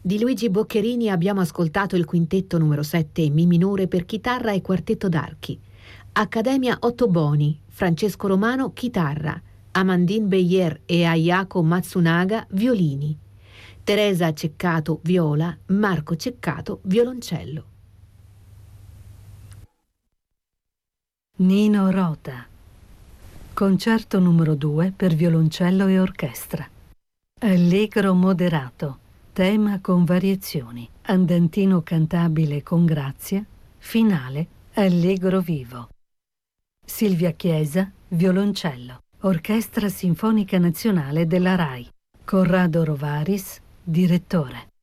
Di Luigi Boccherini abbiamo ascoltato il quintetto numero 7 in Mi minore per chitarra e quartetto d'archi. Accademia Ottoboni, Francesco Romano chitarra, Amandine Beyer e Ayako Matsunaga violini, Teresa Ceccato viola, Marco Ceccato violoncello. Nino Rota. Concerto numero 2 per violoncello e orchestra. Allegro moderato. Tema con variazioni. Andantino cantabile con grazia. Finale allegro vivo. Silvia Chiesa, violoncello. Orchestra Sinfonica Nazionale della RAI. Corrado Rovaris, direttore.